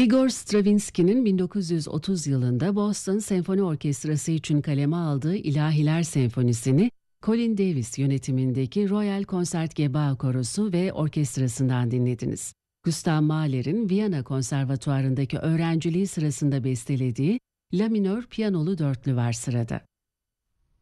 Igor Stravinsky'nin 1930 yılında Boston Senfoni Orkestrası için kaleme aldığı İlahiler Senfonisi'ni Colin Davis yönetimindeki Royal Concertgebouw Korosu ve orkestrasından dinlediniz. Gustav Mahler'in Viyana Konservatuvarı'ndaki öğrenciliği sırasında bestelediği La minör piyanolu dörtlü var sırada.